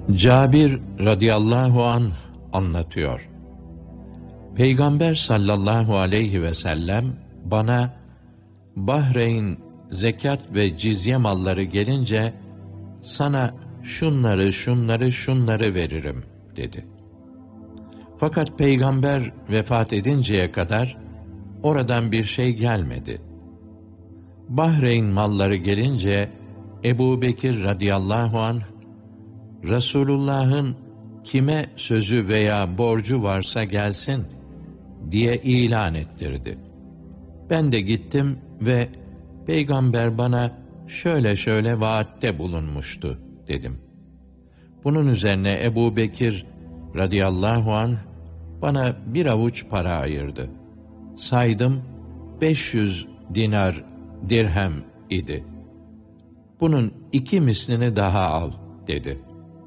Cabir radıyallahu anh anlatıyor. Peygamber sallallahu aleyhi ve sellem bana Bahreyn zekat ve cizye malları gelince sana şunları veririm dedi. Fakat peygamber vefat edinceye kadar oradan bir şey gelmedi. Bahreyn malları gelince Ebu Bekir radıyallahu anh Resulullah'ın kime sözü veya borcu varsa gelsin diye ilan ettirdi. Ben de gittim ve peygamber bana şöyle vaatte bulunmuştu dedim. Bunun üzerine Ebu Bekir radıyallahu anh bana bir avuç para ayırdı. Saydım 500 dinar dirhem idi. Bunun 2 mislini daha al dedi.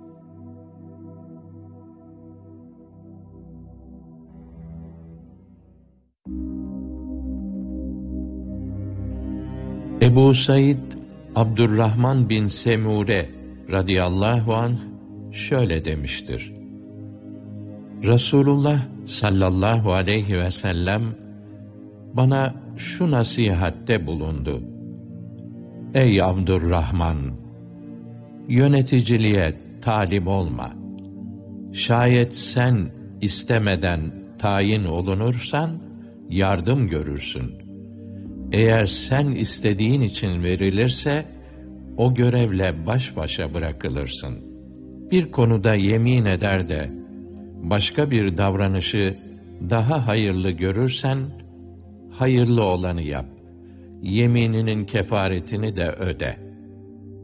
Ebu Said Abdurrahman bin Semure radıyallahu anh şöyle demiştir. Resulullah sallallahu aleyhi ve sellem bana şu nasihatte bulundu. Ey Abdurrahman! Yöneticiliğe talip olma. Şayet sen istemeden tayin olunursan yardım görürsün. Eğer sen istediğin için verilirse o görevle baş başa bırakılırsın. Bir konuda yemin eder de başka bir davranışı daha hayırlı görürsen hayırlı olanı yap. Yemininin kefaretini de öde.